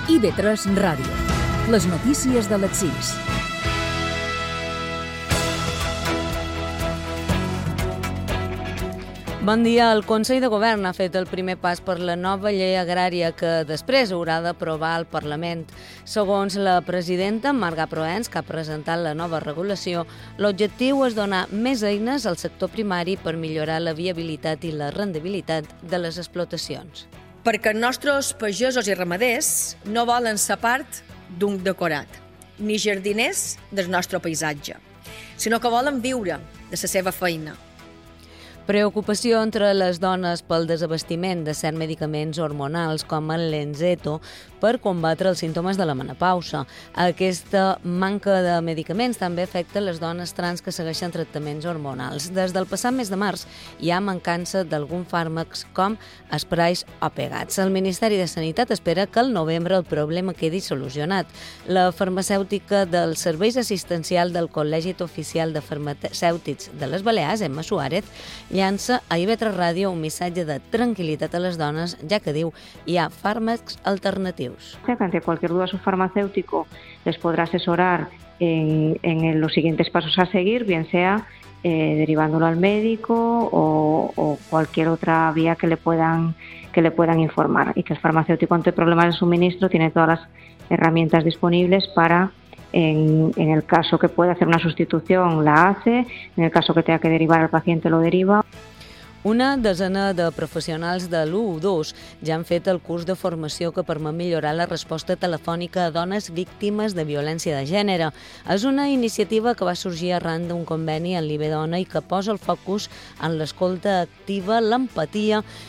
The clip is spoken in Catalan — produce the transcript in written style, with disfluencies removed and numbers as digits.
IB3 Ràdio. Les notícies de les 6. Bon dia. El Consell de Govern ha fet el primer pas per la nova llei agrària que després haurà d'aprovar el Parlament. Segons la presidenta Marga Proens, que ha presentat la nova regulació, l'objectiu és donar més eines al sector primari per millorar la viabilitat i la rendibilitat de les explotacions. Perquè els nostres pagesos i ramaders no volen ser part d'un decorat, ni jardiners del nostre paisatge, sinó que volen viure de la seva feina. Preocupació entre les dones pel desabastiment de certs medicaments hormonals com el Lenzeto per combatre els símptomes de la menopausa. Aquesta manca de medicaments també afecta les dones trans que segueixen tractaments hormonals. Des del passat mes de març hi ha mancança d'alguns fàrmacs com esprais o pegats. El Ministeri de Sanitat espera que al novembre el problema quedi solucionat. La farmacèutica dels serveis assistencials del Col·legi Oficial de Farmacèutics de les Balears, Emma Suárez, llança a IB3 Ràdio un missatge de tranquil·litat a les dones, ja que diu hi ha fàrmacs alternatius. Ante cualquier duda su farmacéutico les podrá asesorar en los siguientes pasos a seguir, bien sea derivándolo al médico o cualquier otra vía que le puedan informar, y que el farmacéutico ante problemas de suministro tiene todas las herramientas disponibles para, en el caso que pueda hacer una sustitución, la hace, en el caso que tenga que derivar al paciente, lo deriva. Una desena de professionals de l'112 ja han fet el curs de formació que permet millorar la resposta telefònica a dones víctimes de violència de gènere. És una iniciativa que va sorgir arran d'un conveni en l'IB Dona i que posa el focus en l'escolta activa, l'empatia